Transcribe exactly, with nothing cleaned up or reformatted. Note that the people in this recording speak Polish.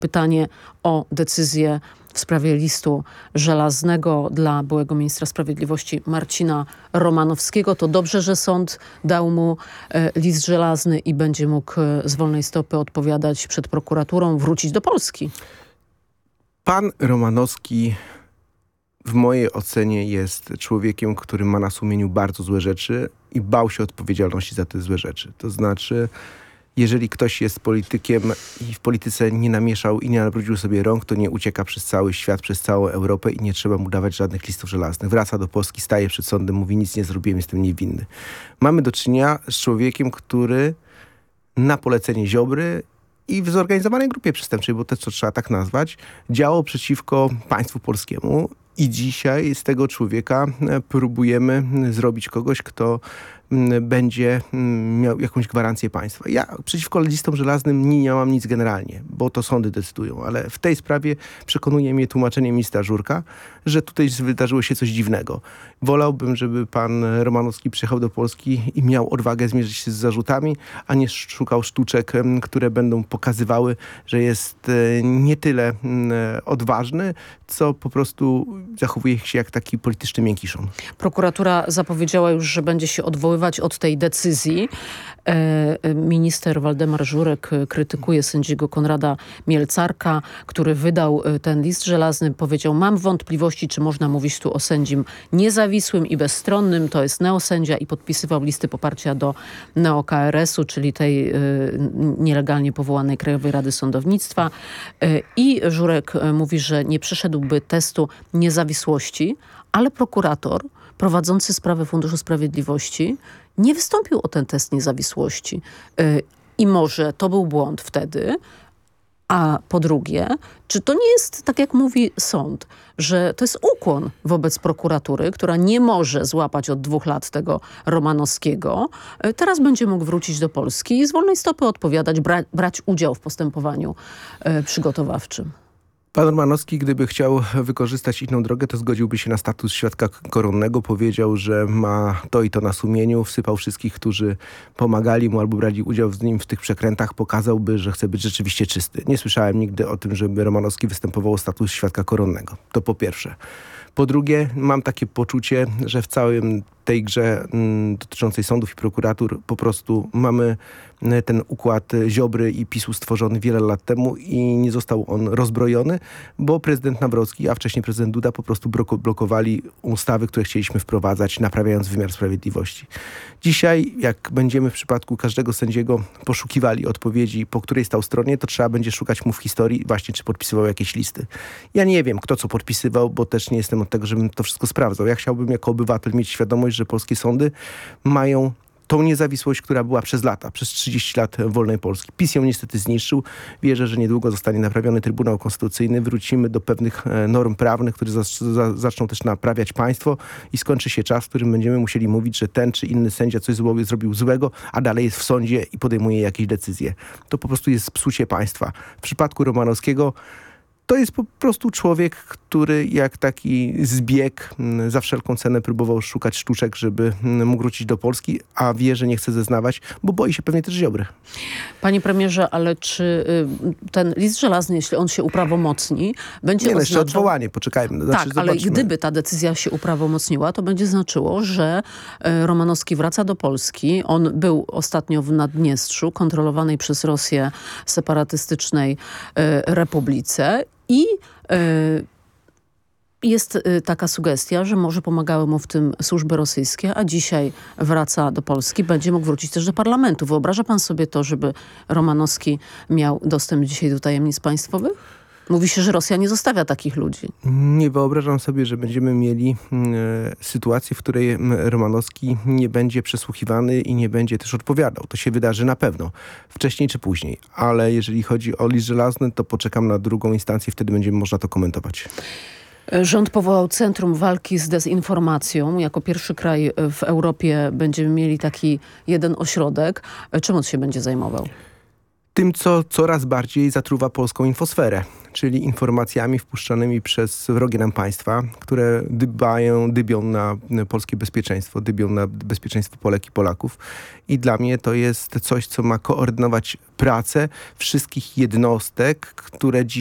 pytanie o decyzję w sprawie listu żelaznego dla byłego ministra sprawiedliwości Marcina Romanowskiego. To dobrze, że sąd dał mu e, list żelazny i będzie mógł e, z wolnej stopy odpowiadać przed prokuraturą, wrócić do Polski. Pan Romanowski w mojej ocenie jest człowiekiem, który ma na sumieniu bardzo złe rzeczy i bał się odpowiedzialności za te złe rzeczy. To znaczy, jeżeli ktoś jest politykiem i w polityce nie namieszał i nie nabrudził sobie rąk, to nie ucieka przez cały świat, przez całą Europę i nie trzeba mu dawać żadnych listów żelaznych. Wraca do Polski, staje przed sądem, mówi: nic nie zrobiłem, jestem niewinny. Mamy do czynienia z człowiekiem, który na polecenie Ziobry i w zorganizowanej grupie przestępczej, bo to co trzeba tak nazwać, działał przeciwko państwu polskiemu. I dzisiaj z tego człowieka próbujemy zrobić kogoś, kto będzie miał jakąś gwarancję państwa. Ja przeciwko listom żelaznym nie, nie mam nic generalnie, bo to sądy decydują, ale w tej sprawie przekonuje mnie tłumaczenie ministra Żurka, że tutaj wydarzyło się coś dziwnego. Wolałbym, żeby pan Romanowski przyjechał do Polski i miał odwagę zmierzyć się z zarzutami, a nie szukał sztuczek, które będą pokazywały, że jest nie tyle odważny, co po prostu zachowuje się jak taki polityczny miękiszon. Prokuratura zapowiedziała już, że będzie się odwoływać od tej decyzji. E, minister Waldemar Żurek krytykuje sędziego Konrada Mielcarka, który wydał ten list żelazny. Powiedział: mam wątpliwości, czy można mówić tu o sędzim niezawisłym i bezstronnym. To jest neosędzia i podpisywał listy poparcia do neo-K R S-u, czyli tej e, nielegalnie powołanej Krajowej Rady Sądownictwa. E, I Żurek mówi, że nie przeszedłby testu niezawisłości, ale prokurator prowadzący sprawę Funduszu Sprawiedliwości nie wystąpił o ten test niezawisłości. Yy, I może to był błąd wtedy, a po drugie, czy to nie jest, tak jak mówi sąd, że to jest ukłon wobec prokuratury, która nie może złapać od dwóch lat tego Romanowskiego. Yy, teraz będzie mógł wrócić do Polski i z wolnej stopy odpowiadać, bra brać udział w postępowaniu yy, przygotowawczym. Pan Romanowski, gdyby chciał wykorzystać inną drogę, to zgodziłby się na status świadka koronnego. Powiedział, że ma to i to na sumieniu. Wsypał wszystkich, którzy pomagali mu albo brali udział z nim w tych przekrętach. Pokazałby, że chce być rzeczywiście czysty. Nie słyszałem nigdy o tym, żeby Romanowski występował o status świadka koronnego. To po pierwsze. Po drugie, mam takie poczucie, że w całym tej grze m, dotyczącej sądów i prokuratur po prostu mamy ten układ Ziobry i PiSu stworzony wiele lat temu i nie został on rozbrojony, bo prezydent Nawrocki, a wcześniej prezydent Duda po prostu blokowali ustawy, które chcieliśmy wprowadzać, naprawiając wymiar sprawiedliwości. Dzisiaj, jak będziemy w przypadku każdego sędziego poszukiwali odpowiedzi, po której stał stronie, to trzeba będzie szukać mu w historii właśnie, czy podpisywał jakieś listy. Ja nie wiem, kto co podpisywał, bo też nie jestem od tego, żebym to wszystko sprawdzał. Ja chciałbym jako obywatel mieć świadomość, że polskie sądy mają tą niezawisłość, która była przez lata, przez trzydzieści lat wolnej Polski. PiS ją niestety zniszczył. Wierzę, że niedługo zostanie naprawiony Trybunał Konstytucyjny. Wrócimy do pewnych norm prawnych, które za, za, zaczną też naprawiać państwo i skończy się czas, w którym będziemy musieli mówić, że ten czy inny sędzia coś zło, zrobił złego, a dalej jest w sądzie i podejmuje jakieś decyzje. To po prostu jest psucie państwa. W przypadku Romanowskiego to jest po prostu człowiek, który jak taki zbieg za wszelką cenę próbował szukać sztuczek, żeby mógł wrócić do Polski, a wie, że nie chce zeznawać, bo boi się pewnie też Ziobry. Panie premierze, ale czy ten list żelazny, jeśli on się uprawomocni, będzie Nie, no oznaczał... jeszcze odwołanie, poczekajmy. Znaczy, tak, ale zobaczmy. Gdyby ta decyzja się uprawomocniła, to będzie znaczyło, że Romanowski wraca do Polski. On był ostatnio w Naddniestrzu, kontrolowanej przez Rosję separatystycznej republice i jest taka sugestia, że może pomagały mu w tym służby rosyjskie, a dzisiaj wraca do Polski, będzie mógł wrócić też do parlamentu. Wyobraża pan sobie to, żeby Romanowski miał dostęp dzisiaj do tajemnic państwowych? Mówi się, że Rosja nie zostawia takich ludzi. Nie wyobrażam sobie, że będziemy mieli e, sytuację, w której Romanowski nie będzie przesłuchiwany i nie będzie też odpowiadał. To się wydarzy na pewno, wcześniej czy później. Ale jeżeli chodzi o list żelazny, to poczekam na drugą instancję, wtedy będzie można to komentować. Rząd powołał Centrum Walki z Dezinformacją. Jako pierwszy kraj w Europie będziemy mieli taki jeden ośrodek. Czym on się będzie zajmował? tym, co coraz bardziej zatruwa polską infosferę, czyli informacjami wpuszczanymi przez wrogie nam państwa, które dbają, dybią na polskie bezpieczeństwo, dybią na bezpieczeństwo Polek i Polaków. I dla mnie to jest coś, co ma koordynować pracę wszystkich jednostek, które dziś